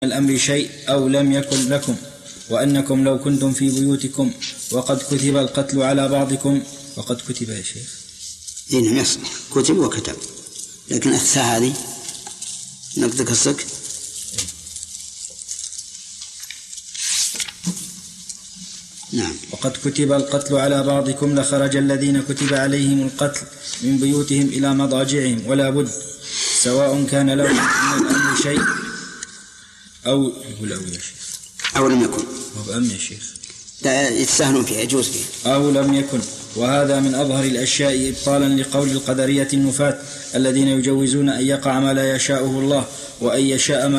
الأمر شيء أو لم يكن لكم، وأنكم لو كنتم في بيوتكم وقد كتب القتل على بعضكم. وقد كتب يا شيخ نعم يصلح، كتب وكتب، لكن أخذها هذه نقدك الصك. نعم. وقد كتب القتل على بعضكم لخرج الذين كتب عليهم القتل من بيوتهم إلى مضاجعهم ولا بد، سواء كان لهم من الأمر شيء أو يا شيخ أو لم يكن. يا شيخ لا يتساهلون فيها، يجوز فيها أو لم يكن. وهذا من أظهر الأشياء إبطالا لقول القدرية النفاة الذين يجوزون أن يقع ما لا يشاءه الله وأن يشاء ما